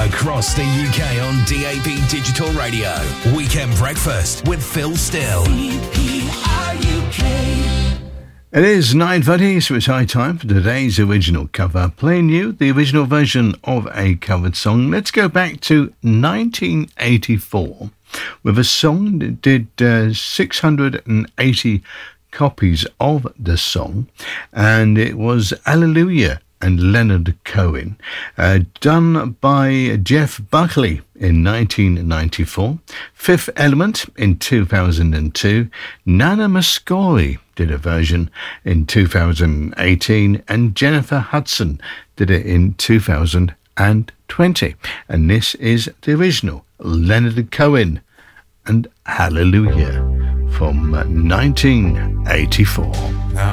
Across the UK on DAB Digital Radio. Weekend Breakfast with Phil Still. It is 9:30, so it's high time for today's original cover. Playing you the original version of a covered song. Let's go back to 1984 with a song that did 680 copies of the song, and it was Hallelujah and Leonard Cohen, done by Jeff Buckley in 1994, Fifth Element in 2002, Nana Muscori did a version in 2018, and Jennifer Hudson did it in 2020. And this is the original, Leonard Cohen and Hallelujah from 1984.